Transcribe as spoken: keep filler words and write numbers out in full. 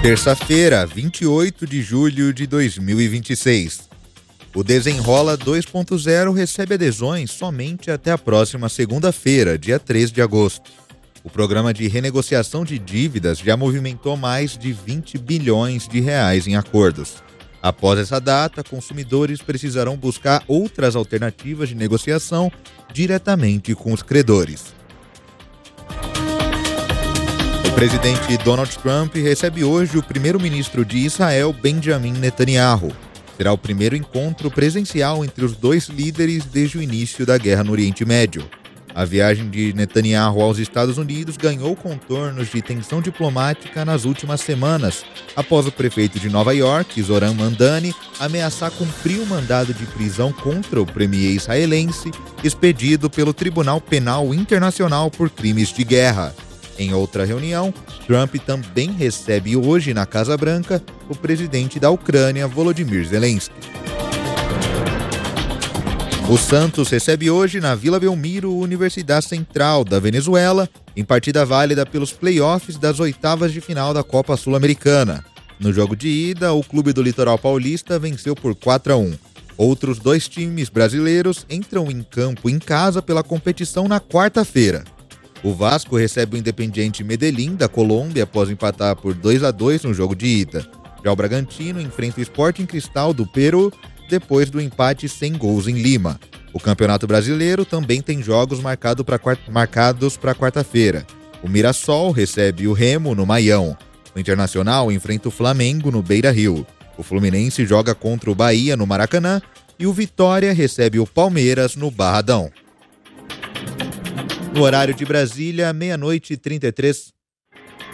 Terça-feira, vinte e oito de julho de dois mil e vinte e seis. O Desenrola dois ponto zero recebe adesões somente até a próxima segunda-feira, dia três de agosto. O programa de renegociação de dívidas já movimentou mais de vinte bilhões de reais em acordos. Após essa data, consumidores precisarão buscar outras alternativas de negociação diretamente com os credores. O presidente Donald Trump recebe hoje o primeiro-ministro de Israel, Benjamin Netanyahu. Será o primeiro encontro presencial entre os dois líderes desde o início da guerra no Oriente Médio. A viagem de Netanyahu aos Estados Unidos ganhou contornos de tensão diplomática nas últimas semanas, após o prefeito de Nova York, Zoran Mandani, ameaçar cumprir o mandado de prisão contra o premier israelense, expedido pelo Tribunal Penal Internacional por crimes de guerra. Em outra reunião, Trump também recebe hoje na Casa Branca o presidente da Ucrânia, Volodymyr Zelensky. O Santos recebe hoje na Vila Belmiro a Universidade Central da Venezuela, em partida válida pelos play-offs das oitavas de final da Copa Sul-Americana. No jogo de ida, o clube do Litoral Paulista venceu por quatro a um. Outros dois times brasileiros entram em campo em casa pela competição na quarta-feira. O Vasco recebe o Independiente Medellín da Colômbia após empatar por dois a dois no jogo de ida. Já o Bragantino enfrenta o Sporting Cristal do Peru depois do empate sem gols em Lima. O Campeonato Brasileiro também tem jogos marcado pra, marcados para quarta-feira. O Mirassol recebe o Remo no Maião. O Internacional enfrenta o Flamengo no Beira-Rio. O Fluminense joga contra o Bahia no Maracanã e o Vitória recebe o Palmeiras no Barradão. No horário de Brasília, meia-noite e trinta e três.